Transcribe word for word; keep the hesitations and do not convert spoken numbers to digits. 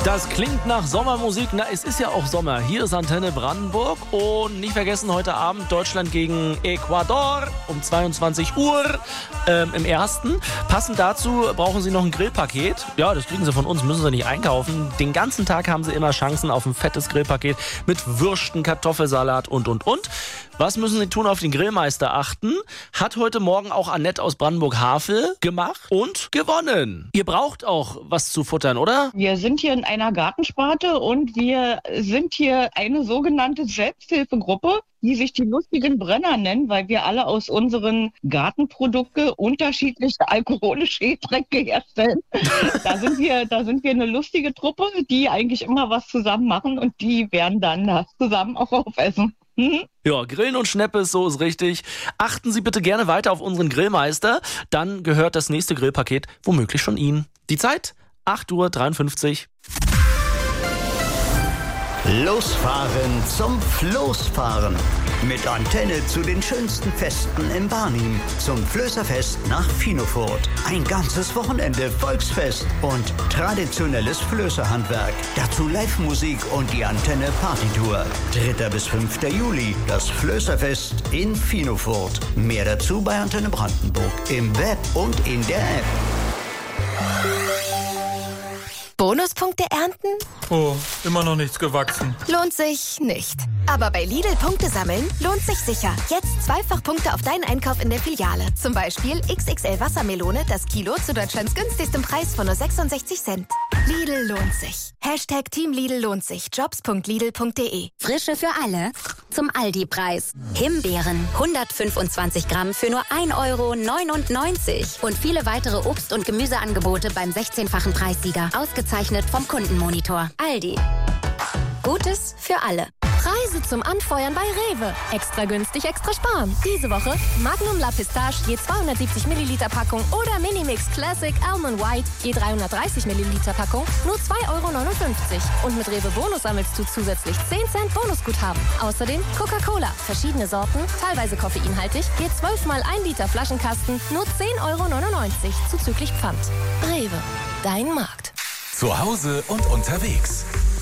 Das klingt nach Sommermusik. Na, es ist ja auch Sommer. Hier ist Antenne Brandenburg. Und nicht vergessen, heute Abend Deutschland gegen Ecuador um zweiundzwanzig Uhr ähm, im ersten. Passend dazu brauchen Sie noch ein Grillpaket. Ja, das kriegen Sie von uns, müssen Sie nicht einkaufen. Den ganzen Tag haben Sie immer Chancen auf ein fettes Grillpaket mit Würsten, Kartoffelsalat und, und, und. Was müssen Sie tun? Auf den Grillmeister achten. Hat heute Morgen auch Annette aus Brandenburg-Havel gemacht und gewonnen. Ihr braucht auch was zu futtern, oder? Wir sind hier in einer Gartensparte und wir sind hier eine sogenannte Selbsthilfegruppe, die sich die lustigen Brenner nennen, weil wir alle aus unseren Gartenprodukten unterschiedliche alkoholische Getränke herstellen. Da sind wir, da sind wir eine lustige Truppe, die eigentlich immer was zusammen machen und die werden dann das zusammen auch aufessen. Hm? Ja, Grillen und Schneppes, so ist richtig. Achten Sie bitte gerne weiter auf unseren Grillmeister. Dann gehört das nächste Grillpaket womöglich schon Ihnen. Die Zeit? acht Uhr dreiundfünfzig. Losfahren zum Floßfahren. Mit Antenne zu den schönsten Festen in Barnim. Zum Flößerfest nach Finofurt. Ein ganzes Wochenende Volksfest und traditionelles Flößerhandwerk. Dazu Live-Musik und die Antenne Partytour. dritter bis fünfter Juli, das Flößerfest in Finofurt. Mehr dazu bei Antenne Brandenburg im Web und in der App. Bonuspunkte ernten? Oh, immer noch nichts gewachsen. Lohnt sich nicht. Aber bei Lidl Punkte sammeln lohnt sich sicher. Jetzt zweifach Punkte auf deinen Einkauf in der Filiale. Zum Beispiel X X L Wassermelone, das Kilo zu Deutschlands günstigstem Preis von nur sechsundsechzig Cent. Lidl lohnt sich. Hashtag Team Lidl lohnt sich. jobs punkt lidl punkt de. Frische für alle zum Aldi-Preis. Himbeeren hundertfünfundzwanzig Gramm für nur ein Euro neunundneunzig. Und viele weitere Obst- und Gemüseangebote beim sechzehnfachen Preissieger. Ausgezeichnet vom Kundenmonitor. Aldi. Gutes für alle. Preise zum Anfeuern bei Rewe. Extra günstig, extra sparen. Diese Woche Magnum La Pistache je zweihundertsiebzig Milliliter Packung oder Minimix Classic Almond White je dreihundertdreißig Milliliter Packung nur zwei Euro neunundfünfzig. Und mit Rewe Bonus sammelst du zusätzlich zehn Cent Bonusguthaben. Außerdem Coca-Cola. Verschiedene Sorten, teilweise koffeinhaltig, je zwölf mal ein Liter Flaschenkasten nur zehn Euro neunundneunzig zuzüglich Pfand. Rewe. Dein Markt. Zu Hause und unterwegs.